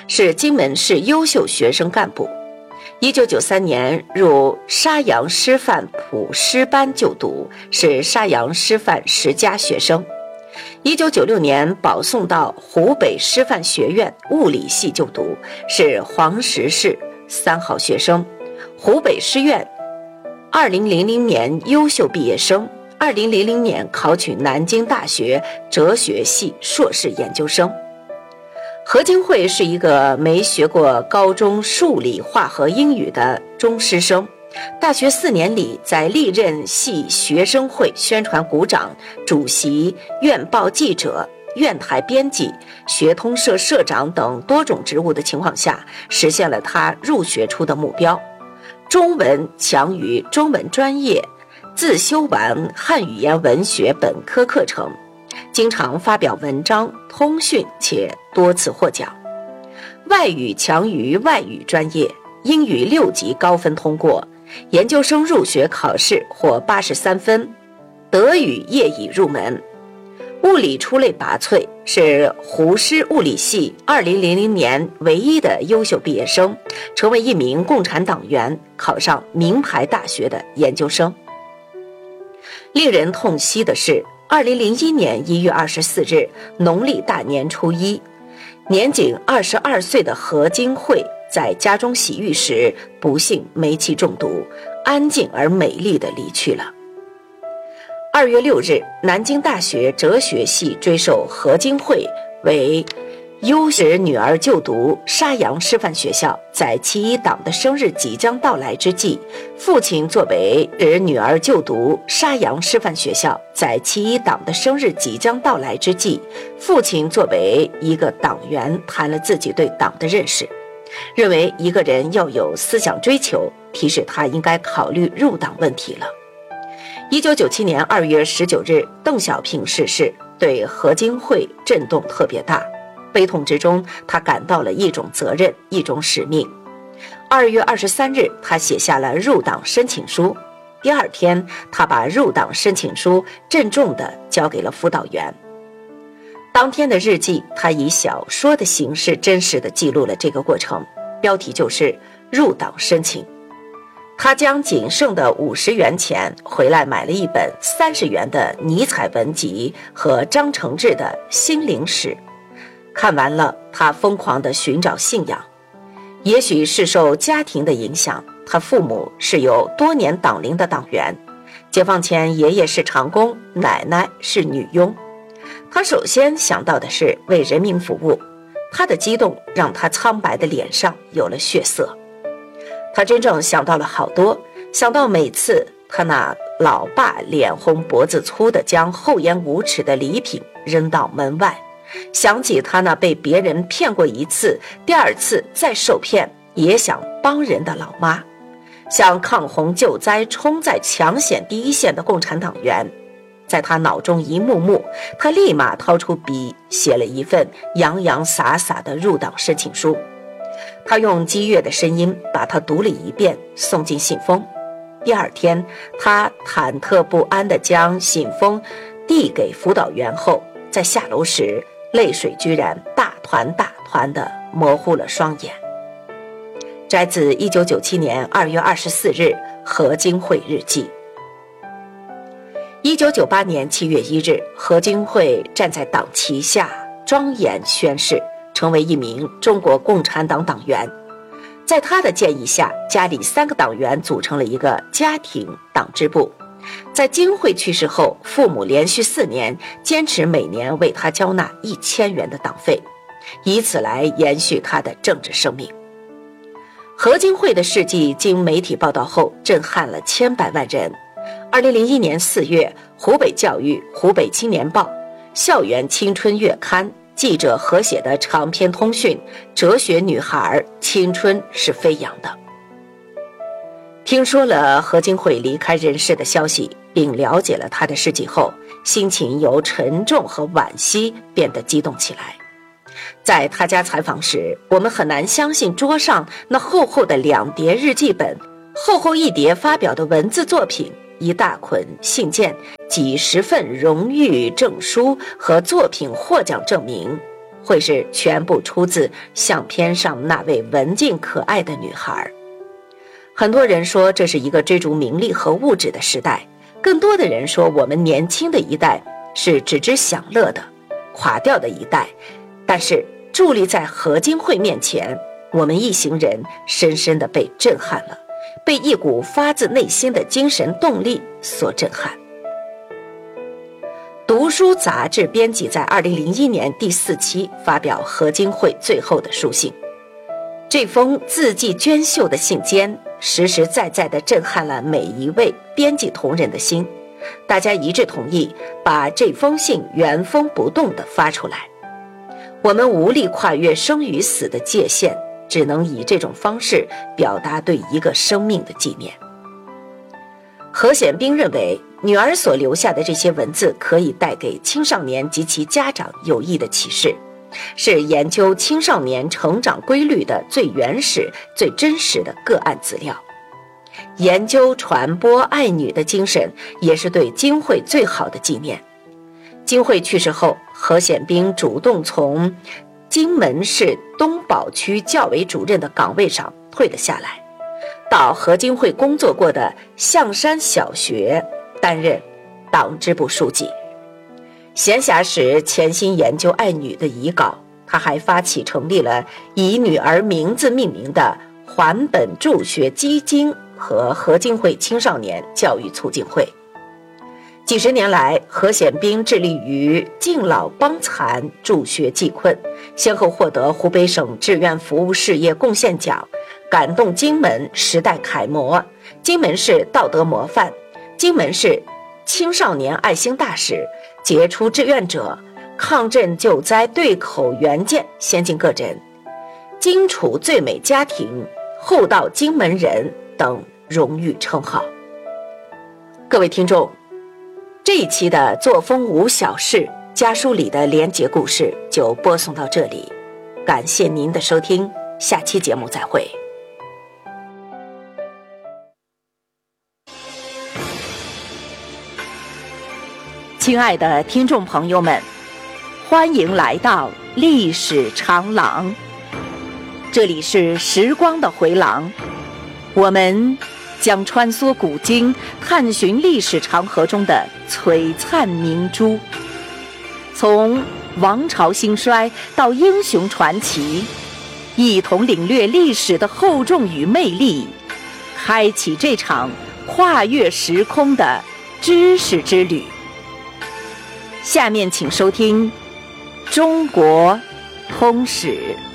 是荆门市优秀学生干部。1993年入沙洋师范普师班就读，是沙洋师范10佳学生。1996年保送到湖北师范学院物理系就读，是黄石市3号学生。湖北师院2000年优秀毕业生，2000年考取南京大学哲学系硕士研究生。何金慧是一个没学过高中数理化和英语的中师生，大学4年里在历任系学生会宣传股长、主席、院报记者、院台编辑、学通社社长等多种职务的情况下，实现了他入学初的目标。中文强于中文专业，自修完汉语言文学本科课程，经常发表文章、通讯，且多次获奖。外语强于外语专业，英语6级高分通过，研究生入学考试获83分，德语业已入门。物理出类拔萃，是湖师物理系2000年唯一的优秀毕业生，成为一名共产党员，考上名牌大学的研究生。令人痛惜的是，2001年1月24日，农历大年初一，年仅22岁的何金慧在家中洗浴时不幸煤气中毒，安静而美丽地离去了。2月6日，南京大学哲学系追授何金慧为优质女儿就读沙洋师范学校。在其一党的生日即将到来之际，父亲作为女儿就读沙洋师范学校，在其一党的生日即将到来之际，父亲作为一个党员谈了自己对党的认识，认为一个人要有思想追求，提示他应该考虑入党问题了。1997年2月19日，邓小平逝世，对何金慧震动特别大。悲痛之中，他感到了一种责任，一种使命。2月23日，他写下了入党申请书。第2天，他把入党申请书郑重地交给了辅导员。当天的日记，他以小说的形式真实地记录了这个过程，标题就是入党申请。他将仅剩的50元钱回来买了一本30元的尼采文集和张承志的心灵史。看完了，他疯狂地寻找信仰。也许是受家庭的影响，他父母是有多年党龄的党员，解放前爷爷是长工，奶奶是女佣。他首先想到的是为人民服务，他的激动让他苍白的脸上有了血色。他真正想到了好多，想到每次他那老爸脸红脖子粗的将厚颜无耻的礼品扔到门外，想起他那被别人骗过一次，第2次再受骗也想帮人的老妈，像抗洪救灾冲在抢险第一线的共产党员。在他脑中一幕幕，他立马掏出笔写了一份洋洋洒洒的入党申请书。他用激越的声音把它读了一遍，送进信封。第2天，他忐忑不安地将信封递给辅导员后，在下楼时泪水居然大团大团地模糊了双眼。摘自1997年2月24日何金慧日记。1998年7月1日，何金慧站在党旗下庄严宣誓，成为一名中国共产党党员。在他的建议下，家里3个党员组成了一个家庭党支部。在金慧去世后，父母连续4年坚持每年为他交纳1000元的党费，以此来延续他的政治生命。何金慧的事迹经媒体报道后，震撼了千百万人。2001年4月，湖北教育、湖北青年报、校园青春月刊记者合写的长篇通讯《哲学女孩，青春是飞扬的》。听说了何金慧离开人世的消息，并了解了他的事迹后，心情由沉重和惋惜变得激动起来。在他家采访时，我们很难相信桌上那厚厚的2叠日记本，厚厚一叠发表的文字作品，一大捆信件，几十份荣誉证书和作品获奖证明， 会是全部出自相片上那位文静可爱的女孩。很多人说这是一个追逐名利和物质的时代，更多的人说我们年轻的一代是只知享乐的垮掉的一代。但是伫立在何经会面前，我们一行人深深地被震撼了，被一股发自内心的精神动力所震撼。读书杂志编辑在2001年第4期发表何经会最后的书信，这封字迹娟秀的信笺实实在在地震撼了每一位编辑同仁的心，大家一致同意把这封信原封不动地发出来。我们无力跨越生与死的界限，只能以这种方式表达对一个生命的纪念。何显彬认为，女儿所留下的这些文字可以带给青少年及其家长有益的启示，是研究青少年成长规律的最原始、最真实的个案资料。研究传播爱女的精神，也是对经会最好的纪念。经会去世后，何显彬主动从荆门市东宝区教委主任的岗位上退了下来，到何经会工作过的象山小学担任党支部书记。闲暇时潜心研究爱女的遗稿，他还发起成立了以女儿名字命名的还本助学基金和何经会青少年教育促进会。几十年来，何显彬致力于敬老帮残、助学济困，先后获得湖北省志愿服务事业贡献奖、感动荆门时代楷模、荆门市道德模范、荆门市青少年爱心大使、杰出志愿者、抗震救灾对口援建先进个人、荆楚最美家庭、厚道荆门人等荣誉称号。各位听众，这一期的作风无小事家书里的连结故事就播送到这里，感谢您的收听，下期节目再会。亲爱的听众朋友们，欢迎来到历史长廊，这里是时光的回廊，我们将穿梭古今，探寻历史长河中的璀璨明珠，从王朝兴衰到英雄传奇，一同领略历史的厚重与魅力，开启这场跨越时空的知识之旅。下面请收听《中国通史》。